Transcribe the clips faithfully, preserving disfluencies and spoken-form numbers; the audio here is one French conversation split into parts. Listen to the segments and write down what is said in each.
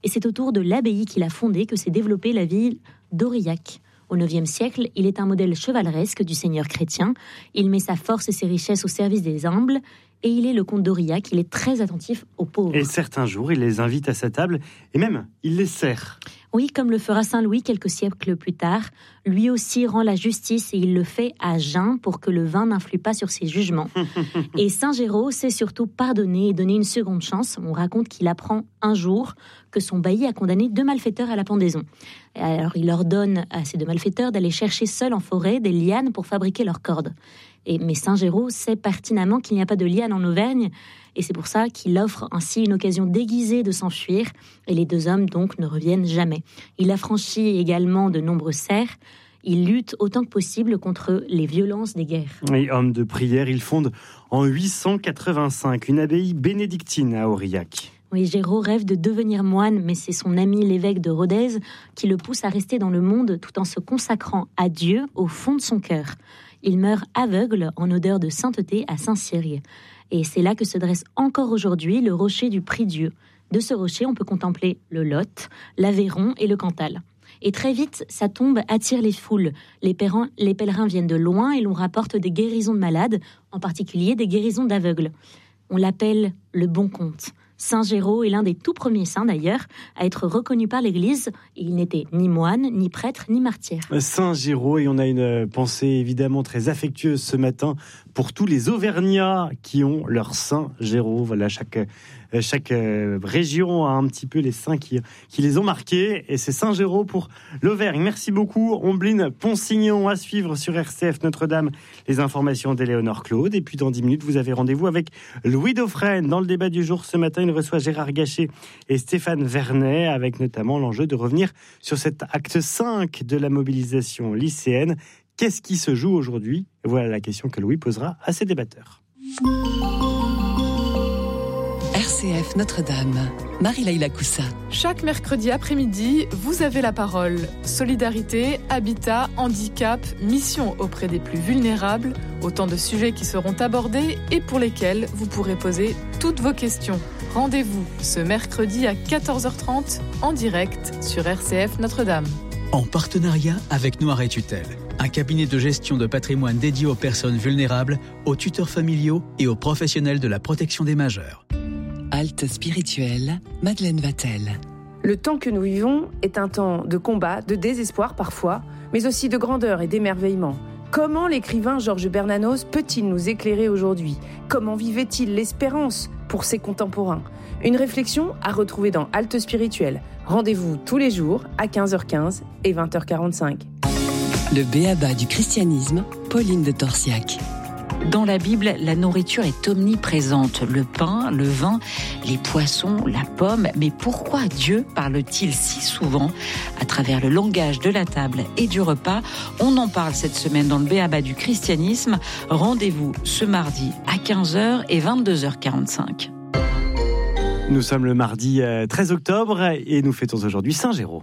Et c'est autour de l'abbaye qu'il a fondée que s'est développée la ville d'Aurillac. Au neuvième siècle, il est un modèle chevaleresque du seigneur chrétien. Il met sa force et ses richesses au service des humbles. Et il est le comte d'Aurillac, il est très attentif aux pauvres. Et certains jours, il les invite à sa table et même, il les sert. Oui, comme le fera Saint Louis quelques siècles plus tard. Lui aussi rend la justice et il le fait à jeun pour que le vin n'influe pas sur ses jugements. Et Saint Géraud sait surtout pardonner et donner une seconde chance. On raconte qu'il apprend un jour que son bailli a condamné deux malfaiteurs à la pendaison. Alors il ordonne à ces deux malfaiteurs d'aller chercher seuls en forêt des lianes pour fabriquer leurs cordes. Et, mais Saint Géraud sait pertinemment qu'il n'y a pas de lianes en Auvergne, et c'est pour ça qu'il offre ainsi une occasion déguisée de s'enfuir, et les deux hommes donc ne reviennent jamais. Il affranchit également de nombreux cerfs, il lutte autant que possible contre les violences des guerres. Et homme de prière, il fonde en huit cent quatre-vingt-cinq une abbaye bénédictine à Aurillac. Oui, Géraud rêve de devenir moine, mais c'est son ami l'évêque de Rodez qui le pousse à rester dans le monde tout en se consacrant à Dieu au fond de son cœur. Il meurt aveugle en odeur de sainteté à Saint-Cyrier. Et c'est là que se dresse encore aujourd'hui le rocher du Prie-Dieu. De ce rocher, on peut contempler le Lot, l'Aveyron et le Cantal. Et très vite, sa tombe attire les foules. Les, pèlerins, les pèlerins viennent de loin et l'on rapporte des guérisons de malades, en particulier des guérisons d'aveugles. On l'appelle le bon comte. Saint Géraud est l'un des tout premiers saints d'ailleurs à être reconnu par l'Église. Il n'était ni moine, ni prêtre, ni martyr. Saint Géraud, et on a une pensée évidemment très affectueuse ce matin pour tous les Auvergnats qui ont leur Saint Géraud. Voilà, chaque, chaque région a un petit peu les saints qui, qui les ont marqués, et c'est Saint Géraud pour l'Auvergne. Merci beaucoup, Ombline Ponsignon. À suivre sur R C F Notre-Dame, les informations d'Éléonore Claude. Et puis dans dix minutes, vous avez rendez-vous avec Louis Dauphren. Dans le débat du jour ce matin, il reçoit Gérard Gachet et Stéphane Vernet, avec notamment l'enjeu de revenir sur cet acte cinq de la mobilisation lycéenne. Qu'est-ce qui se joue aujourd'hui ? Voilà la question que Louis posera à ses débatteurs. R C F Notre-Dame, Marie-Laïla Coussa. Chaque mercredi après-midi, vous avez la parole. Solidarité, habitat, handicap, mission auprès des plus vulnérables, autant de sujets qui seront abordés et pour lesquels vous pourrez poser toutes vos questions. Rendez-vous ce mercredi à quatorze heures trente en direct sur R C F Notre-Dame. En partenariat avec Noir et Tutelle, un cabinet de gestion de patrimoine dédié aux personnes vulnérables, aux tuteurs familiaux et aux professionnels de la protection des majeurs. Halte spirituelle, Madeleine Vatel. Le temps que nous vivons est un temps de combat, de désespoir parfois, mais aussi de grandeur et d'émerveillement. Comment l'écrivain Georges Bernanos peut-il nous éclairer aujourd'hui ? Comment vivait-il l'espérance pour ses contemporains ? Une réflexion à retrouver dans Halte spirituelle. Rendez-vous tous les jours à quinze heures quinze et vingt heures quarante-cinq. Le b.a.-ba du christianisme, Pauline de Torsiac. Dans la Bible, la nourriture est omniprésente. Le pain, le vin, les poissons, la pomme. Mais pourquoi Dieu parle-t-il si souvent à travers le langage de la table et du repas ? On en parle cette semaine dans le b.a.-ba du christianisme. Rendez-vous ce mardi à quinze heures et vingt-deux heures quarante-cinq. Nous sommes le mardi treize octobre et nous fêtons aujourd'hui Saint Géraud.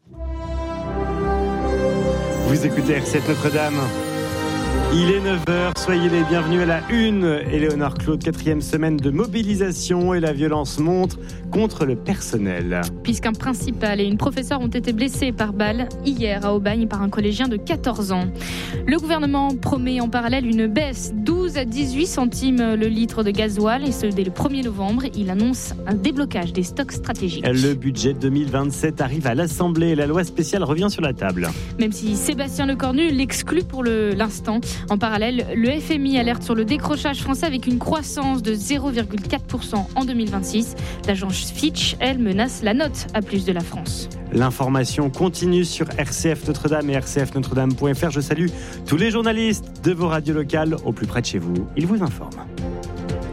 Vous écoutez R C F Notre-Dame. Il est neuf heures, soyez les bienvenus à la une. Éléonore Claude, quatrième semaine de mobilisation et la violence monte contre le personnel. Puisqu'un principal et une professeure ont été blessés par balle hier à Aubagne par un collégien de quatorze ans. Le gouvernement promet en parallèle une baisse douze à dix-huit centimes le litre de gasoil et ce dès le premier novembre. Il annonce un déblocage des stocks stratégiques. Le budget deux mille vingt-sept arrive à l'Assemblée et la loi spéciale revient sur la table. Même si Sébastien Lecornu l'exclut pour le, l'instant. En parallèle, le F M I alerte sur le décrochage français avec une croissance de zéro virgule quatre pour cent en deux mille vingt-six. L'agence Fitch, elle, menace la note à plus de la France. L'information continue sur R C F Notre-Dame et R C F Notre Dame point F R. Je salue tous les journalistes de vos radios locales au plus près de chez vous. Ils vous informent.